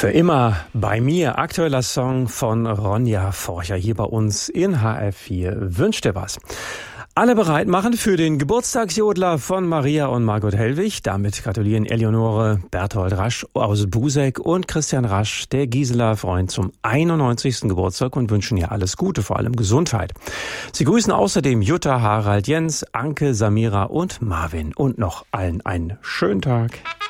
Für immer bei mir. Aktueller Song von Ronja Forcher hier bei uns in HR4. Wünscht dir was. Alle bereit machen für den Geburtstagsjodler von Maria und Margot Hellwig. Damit gratulieren Eleonore Berthold Rasch aus Buseck und Christian Rasch, der Gisela Freund, zum 91. Geburtstag und wünschen ihr alles Gute, vor allem Gesundheit. Sie grüßen außerdem Jutta, Harald, Jens, Anke, Samira und Marvin. Und noch allen einen schönen Tag.